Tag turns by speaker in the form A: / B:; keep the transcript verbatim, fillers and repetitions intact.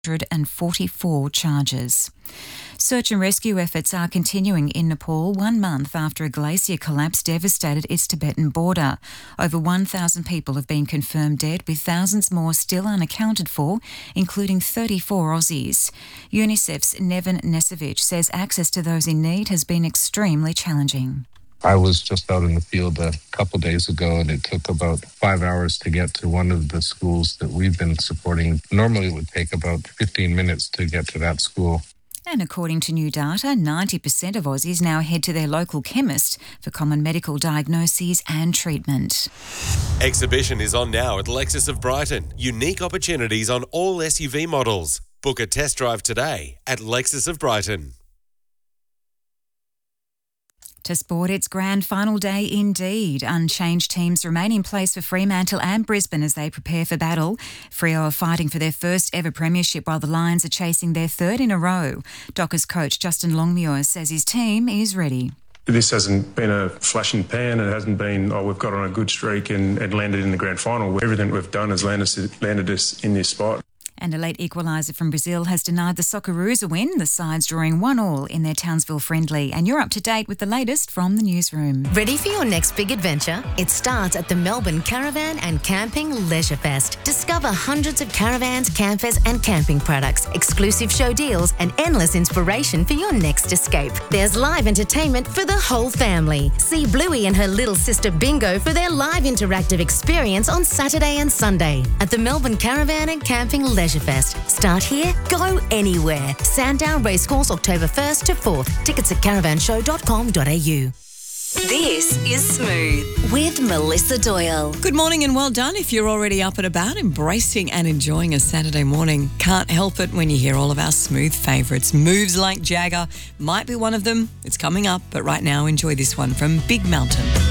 A: one hundred forty-four charges. Search and rescue efforts are continuing in Nepal one month after a glacier collapse devastated its Tibetan border. Over one thousand people have been confirmed dead, with thousands more still unaccounted for, including thirty-four Aussies. UNICEF's Neven Nesevic says access to those in need has been extremely challenging.
B: I was just out in the field a couple days ago, and it took about five hours to get to one of the schools that we've been supporting. Normally it would take about fifteen minutes to get to that school.
A: And according to new data, ninety percent of Aussies now head to their local chemist for common medical diagnoses and treatment.
C: Exhibition is on now at Lexus of Brighton. Unique opportunities on all S U V models. Book a test drive today at Lexus of Brighton.
A: To sport, it's grand final day indeed. Unchanged teams remain in place for Fremantle and Brisbane as they prepare for battle. Freo are fighting for their first ever premiership while the Lions are chasing their third in a row. Dockers coach Justin Longmuir says his team is ready.
D: This hasn't been a flash in the pan. It hasn't been, oh, we've got on a good streak and, and landed in the grand final. Everything we've done has landed, landed us in this spot.
A: And a late equaliser from Brazil has denied the Socceroos a win, the sides drawing one all in their Townsville friendly. And you're up to date with the latest from the newsroom.
E: Ready for your next big adventure? It starts at the Melbourne Caravan and Camping Leisure Fest. Discover hundreds of caravans, campers and camping products, exclusive show deals and endless inspiration for your next escape. There's live entertainment for the whole family. See Bluey and her little sister Bingo for their live interactive experience on Saturday and Sunday at the Melbourne Caravan and Camping Leisure Fest. Start here, go anywhere. Sandown Racecourse, October first to fourth. Tickets at caravan show dot com dot a u.
F: This is Smooth with Melissa Doyle.
G: Good morning and well done if you're already up and about, embracing and enjoying a Saturday morning. Can't help it when you hear all of our Smooth favourites. Moves like Jagger might be one of them. It's coming up, but right now enjoy this one from Big Mountain.